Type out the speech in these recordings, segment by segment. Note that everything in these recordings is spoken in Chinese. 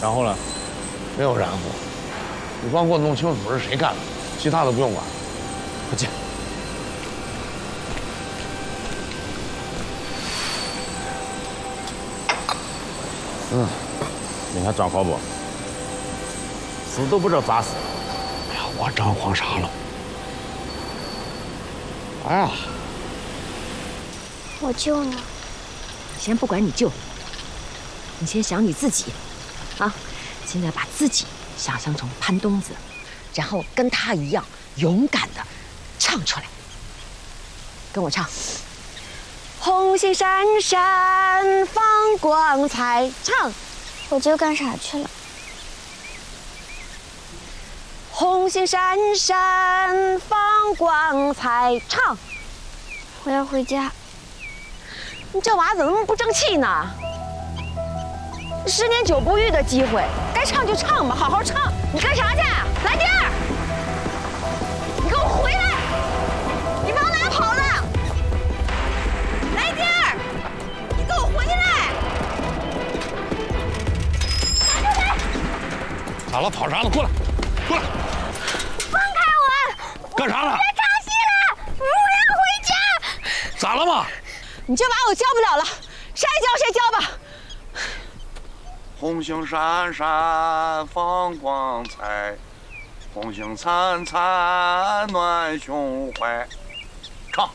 然后呢？ 没有然后，你光给我弄清楚是谁干的，其他的不用管。 快进。你看张狂不？死都不知道咋死。 哎呀，我张狂傻了。哎呀， 我舅呢？ 先不管你舅，你先想你自己，啊！现在把自己想象成潘冬子，然后跟他一样勇敢的唱出来，跟我唱。红星闪闪放光彩，唱。 我舅干啥去了？ 红星闪闪放光彩，唱。 我要回家。 你这娃怎么那么不争气呢？10年9不遇的机会，该唱就唱吧，好好唱。你干啥去？来第二！你给我回来！你往哪跑呢？来第二！你给我回来！来来来！ 咋了？跑啥呢？过来，过来！ 放开我！ 干啥呢？ 别唱戏了，我要回家。 咋了嘛？ 你这娃我教不了了，谁爱教谁教吧。 红星闪闪放光彩，红星灿灿暖胸怀。唱。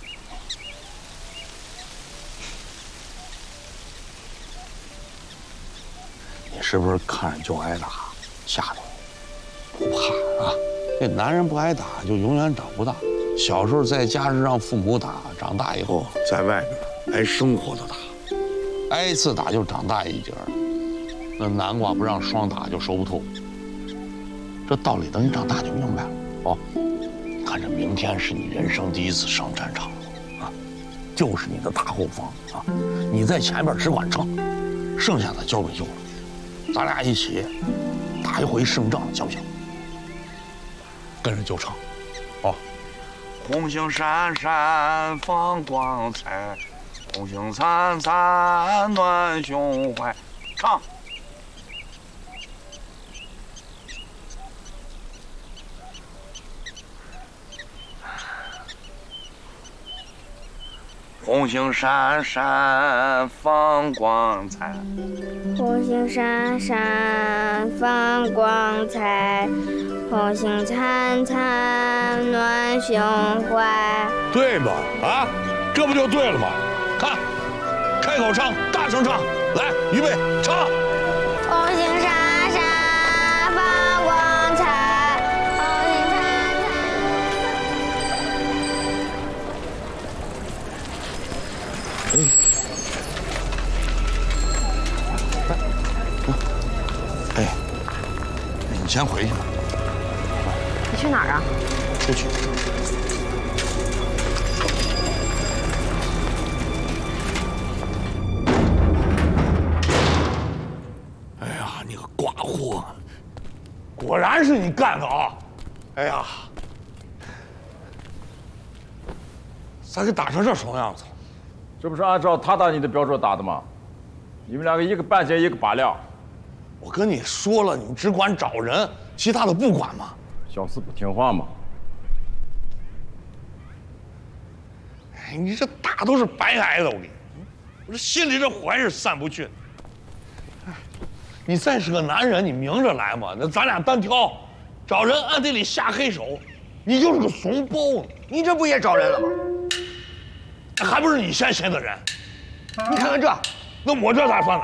你是不是看着就挨打，吓着你？不怕啊！这男人不挨打就永远长不大。小时候在家是让父母打，长大以后在外边挨生活的打，挨一次打就长大一截儿。那南瓜不让双打就熟不透。这道理等你长大就明白了哦。看着明天是你人生第一次上战场啊，就是你的大后方啊，你在前边只管撑，剩下的交给舅了。咱俩一起打一回胜仗，行不行？跟着舅唱，哦。 红星闪闪放光彩，红星灿灿暖胸怀。唱。红星闪闪放光彩， 红星闪闪放光彩，红星灿灿暖胸怀。 对嘛？啊，这不就对了吗？看，开口唱，大声唱，来，预备，唱。 红星闪闪放光彩，红星灿灿。 哎，你先回去吧。 你去哪儿啊？ 出去。哎呀，你个寡妇，果然是你干的啊！哎呀，咋给打成这怂样子？ 这不是按照他打你的标准打的吗？你们两个一个半斤一个8两， 我跟你说了，你们只管找人，其他的不管嘛。 小四不听话嘛。 哎，你这打都是白挨的，我跟你，我这心里这火还是散不去。哎，你再是个男人，你明着来嘛，那咱俩单挑，找人暗地里下黑手，你就是个怂包呢。 你这不也找人了吗？ 还不是你先寻的人？ 你看看这， 那我这咋算呢？